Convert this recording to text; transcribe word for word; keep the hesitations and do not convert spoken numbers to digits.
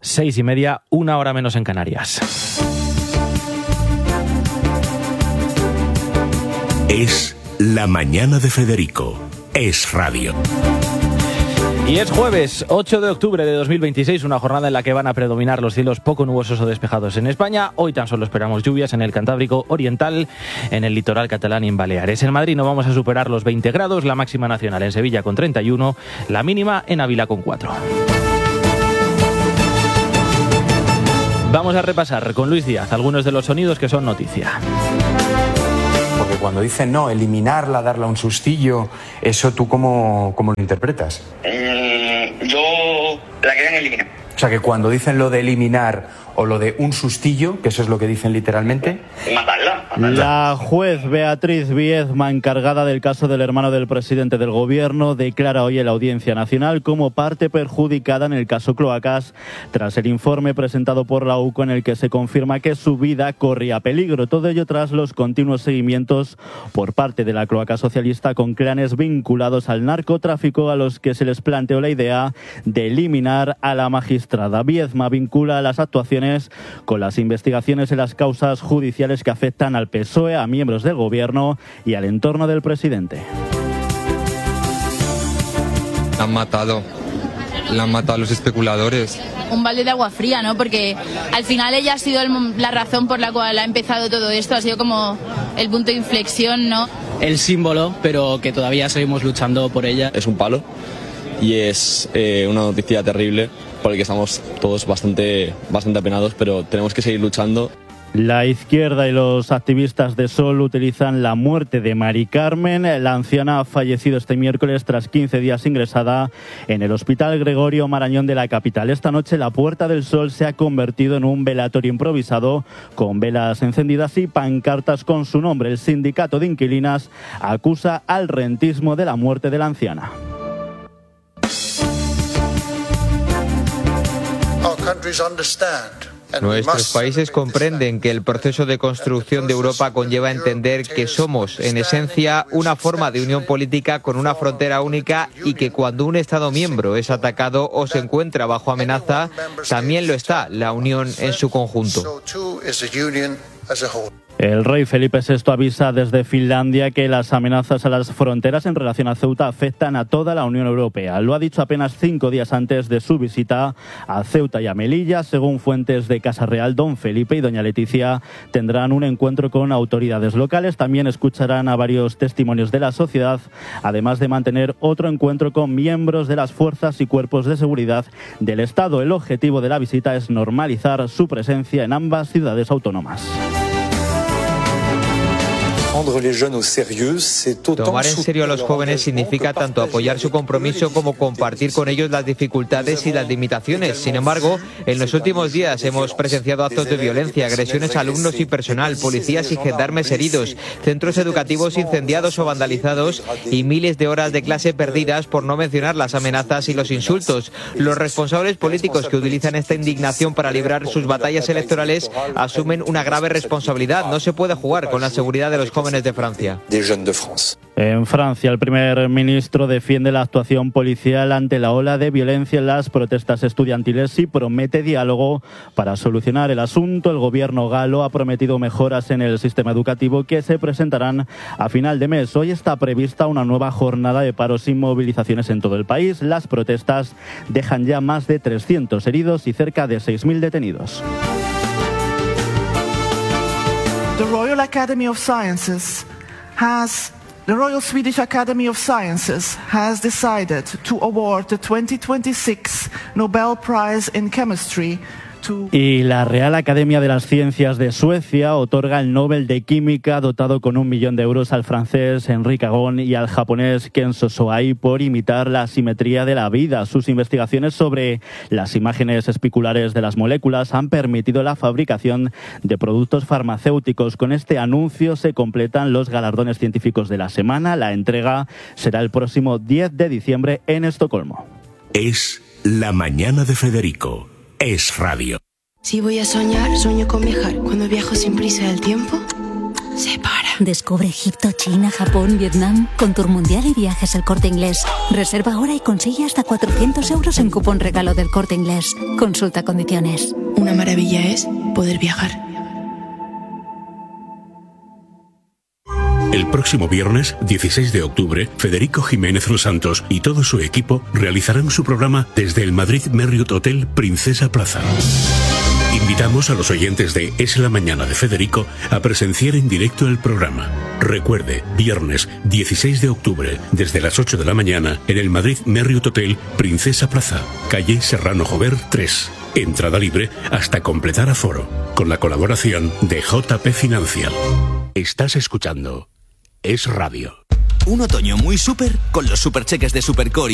Seis y media, una hora menos en Canarias. Es La Mañana de Federico. Es radio. Y es jueves, ocho de octubre de dos mil veintiséis, una jornada en la que van a predominar los cielos poco nubosos o despejados en España. Hoy tan solo esperamos lluvias en el Cantábrico Oriental, en el litoral catalán y en Baleares. En Madrid no vamos a superar los veinte grados, la máxima nacional en Sevilla con treinta y uno, la mínima en Ávila con cuatro. Vamos a repasar con Luis Díaz algunos de los sonidos que son noticia. Porque cuando dicen no, eliminarla, darle un sustillo, ¿eso tú cómo, cómo lo interpretas? Eh, yo la querían eliminar. O sea, que cuando dicen lo de eliminar o lo de un sustillo, que eso es lo que dicen literalmente... Matarla, matarla. La juez Beatriz Biezma, encargada del caso del hermano del presidente del gobierno, declara hoy en la Audiencia Nacional como parte perjudicada en el caso Cloacas, tras el informe presentado por la U C O en el que se confirma que su vida corría peligro. Todo ello tras los continuos seguimientos por parte de la cloaca socialista con clanes vinculados al narcotráfico, a los que se les planteó la idea de eliminar a la magistrada. Biezma vincula las actuaciones con las investigaciones en las causas judiciales que afectan al P S O E, a miembros del gobierno y al entorno del presidente. La han matado, la han matado a los especuladores. Un balde de agua fría, ¿no? Porque al final ella ha sido el, la razón por la cual ha empezado todo esto, ha sido como el punto de inflexión, ¿no? El símbolo, pero que todavía seguimos luchando por ella. Es un palo y es eh, una noticia terrible por el que estamos todos bastante, bastante apenados, pero tenemos que seguir luchando. La izquierda y los activistas de Sol utilizan la muerte de Mari Carmen. La anciana ha fallecido este miércoles tras quince días ingresada en el Hospital Gregorio Marañón de la capital. Esta noche la Puerta del Sol se ha convertido en un velatorio improvisado con velas encendidas y pancartas con su nombre. El sindicato de inquilinas acusa al rentismo de la muerte de la anciana. Nuestros países comprenden que el proceso de construcción de Europa conlleva entender que somos, en esencia, una forma de unión política con una frontera única y que cuando un Estado miembro es atacado o se encuentra bajo amenaza, también lo está la Unión en su conjunto. El rey Felipe sexto avisa desde Finlandia que las amenazas a las fronteras en relación a Ceuta afectan a toda la Unión Europea. Lo ha dicho apenas cinco días antes de su visita a Ceuta y a Melilla. Según fuentes de Casa Real, don Felipe y doña Leticia tendrán un encuentro con autoridades locales. También escucharán a varios testimonios de la sociedad, además de mantener otro encuentro con miembros de las fuerzas y cuerpos de seguridad del Estado. El objetivo de la visita es normalizar su presencia en ambas ciudades autónomas. Tomar en serio a los jóvenes significa tanto apoyar su compromiso como compartir con ellos las dificultades y las limitaciones. Sin embargo, en los últimos días hemos presenciado actos de violencia, agresiones a alumnos y personal, policías y gendarmes heridos, centros educativos incendiados o vandalizados y miles de horas de clase perdidas, por no mencionar las amenazas y los insultos. Los responsables políticos que utilizan esta indignación para librar sus batallas electorales asumen una grave responsabilidad. No se puede jugar con la seguridad de los jóvenes de Francia. En Francia, el primer ministro defiende la actuación policial ante la ola de violencia en las protestas estudiantiles y promete diálogo para solucionar el asunto. El gobierno galo ha prometido mejoras en el sistema educativo que se presentarán a final de mes. Hoy está prevista una nueva jornada de paros y movilizaciones en todo el país. Las protestas dejan ya más de trescientos heridos y cerca de seis mil detenidos. The Royal Academy of Sciences has, the Royal Swedish Academy of Sciences has decided to award the twenty twenty-six Nobel Prize in Chemistry. Y la Real Academia de las Ciencias de Suecia otorga el Nobel de Química dotado con un millón de euros al francés Henri Cagon y al japonés Kenzo Soai por imitar la simetría de la vida. Sus investigaciones sobre las imágenes especulares de las moléculas han permitido la fabricación de productos farmacéuticos. Con este anuncio se completan los galardones científicos de la semana. La entrega será el próximo diez de diciembre en Estocolmo. Es La Mañana de Federico. Es radio. Si voy a soñar, sueño con viajar. Cuando viajo sin prisa del tiempo, se para. Descubre Egipto, China, Japón, Vietnam con Tour Mundial y Viajes El Corte Inglés. Reserva ahora y consigue hasta cuatrocientos euros en cupón regalo del Corte Inglés. Consulta condiciones. Una maravilla es poder viajar. El próximo viernes, dieciséis de octubre, Federico Jiménez Los Santos y todo su equipo realizarán su programa desde el Madrid Marriott Hotel Princesa Plaza. Invitamos a los oyentes de Es la Mañana de Federico a presenciar en directo el programa. Recuerde, viernes dieciséis de octubre, desde las ocho de la mañana, en el Madrid Marriott Hotel Princesa Plaza, calle Serrano Jover tres. Entrada libre hasta completar aforo, con la colaboración de J P Financial. Estás escuchando Es Radio. Un otoño muy súper con los supercheques de Supercore.